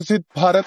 Visit Bharat.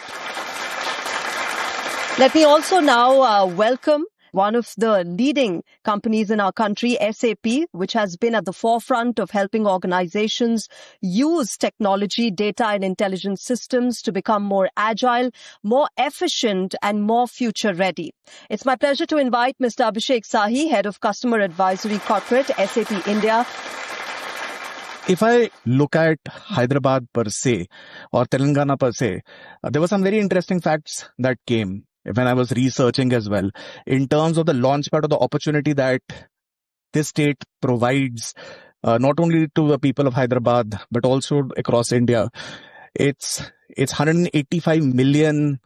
Let me also now welcome one of the leading companies in our country, SAP, which has been at the forefront of helping organizations use technology, data and intelligence systems to become more agile, more efficient and more future ready. It's my pleasure to invite Mr. Abhishek Sahi, Head of Customer Advisory Corporate, SAP India. If I look at Hyderabad per se or Telangana per se, there were some very interesting facts that came when I was researching as well in terms of the launchpad of the opportunity that this state provides not only to the people of Hyderabad but also across India. It's $185 million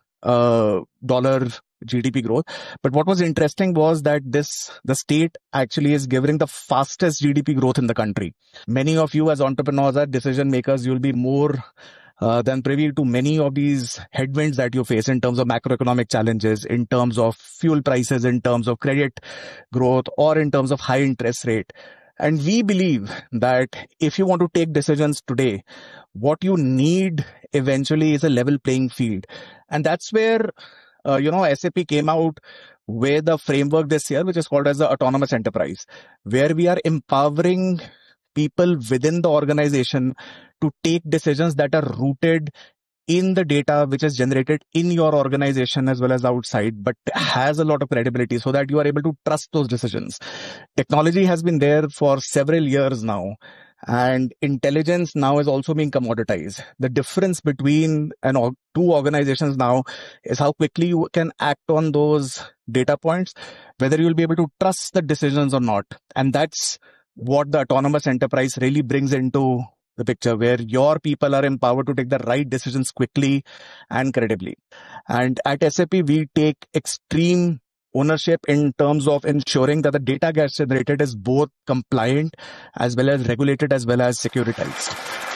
GDP growth. But what was interesting was that the state actually is giving the fastest GDP growth in the country. Many of you as entrepreneurs are decision makers. You'll be more than privy to many of these headwinds that you face in terms of macroeconomic challenges, in terms of fuel prices, in terms of credit growth, or in terms of high interest rate. And we believe that if you want to take decisions today, what you need eventually is a level playing field. And that's where SAP came out with a framework this year, which is called as the Autonomous Enterprise, where we are empowering people within the organization to take decisions that are rooted in the data which is generated in your organization as well as outside, but has a lot of credibility so that you are able to trust those decisions. Technology has been there for several years now. And intelligence now is also being commoditized. The difference between two organizations now is how quickly you can act on those data points, whether you'll be able to trust the decisions or not. And that's what the autonomous enterprise really brings into the picture, where your people are empowered to take the right decisions quickly and credibly. And at SAP, we take extreme ownership in terms of ensuring that the data gets generated is both compliant as well as regulated as well as securitized.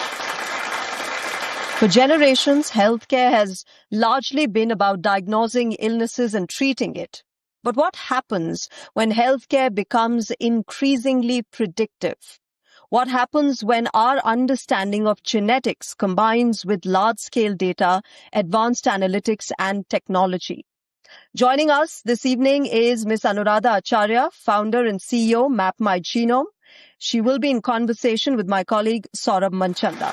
For generations, healthcare has largely been about diagnosing illnesses and treating it. But what happens when healthcare becomes increasingly predictive? What happens when our understanding of genetics combines with large-scale data, advanced analytics and technology? Joining us this evening is Ms. Anuradha Acharya, founder and CEO, Map My Genome. She will be in conversation with my colleague, Saurabh Manchanda.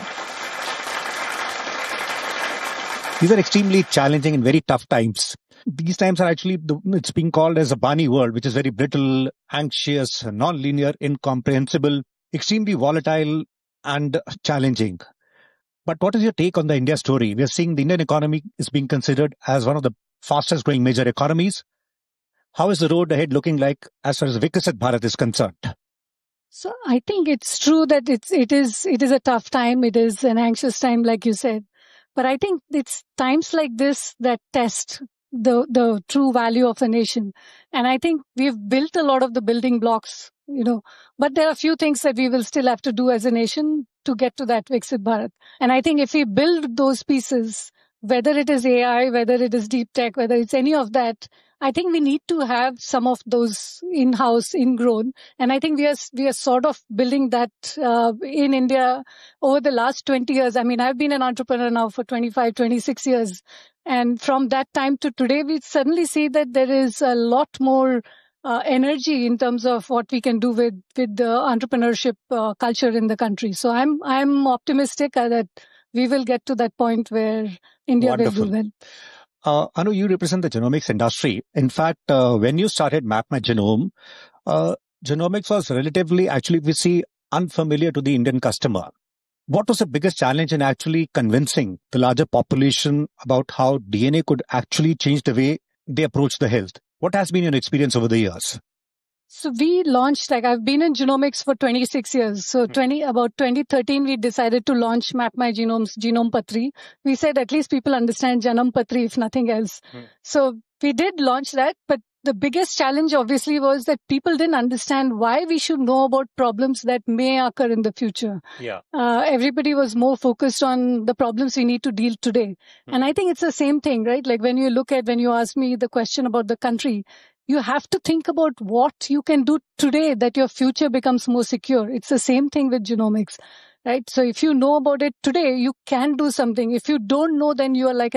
These are extremely challenging and very tough times. These times are actually, it's being called as a Barney world, which is very brittle, anxious, non-linear, incomprehensible, extremely volatile and challenging. But what is your take on the India story? We are seeing the Indian economy is being considered as one of the fastest growing major economies. How is the road ahead looking like as far as Viksit Bharat is concerned? So I think it's true that it is a tough time. It is an anxious time, like you said. But I think it's times like this that test the true value of a nation. And I think we've built a lot of the building blocks, but there are a few things that we will still have to do as a nation to get to that Viksit Bharat. And I think if we build those pieces, whether it is AI, whether it is deep tech, whether it's any of that, I think we need to have some of those in-house, ingrown. And I think we are sort of building that in India over the last 20 years. I mean, I've been an entrepreneur now for 25, 26 years. And from that time to today, we suddenly see that there is a lot more energy in terms of what we can do with the entrepreneurship culture in the country. So I'm optimistic that we will get to that point where India Wonderful. will do well. Anu, you represent the genomics industry. In fact, when you started Map My Genome, genomics was relatively, actually, we see unfamiliar to the Indian customer. What was the biggest challenge in actually convincing the larger population about how DNA could actually change the way they approach the health? What has been your experience over the years? So we launched, I've been in genomics for 26 years. So about 2013, we decided to launch Map My Genome's Genome Patri. We said at least people understand Janam Patri, if nothing else. So we did launch that, but the biggest challenge obviously was that people didn't understand why we should know about problems that may occur in the future. Yeah. Everybody was more focused on the problems we need to deal today. And I think it's the same thing, right? Like when you ask me the question about the country, you have to think about what you can do today that your future becomes more secure. It's the same thing with genomics, right? So if you know about it today, you can do something. If you don't know, then you are like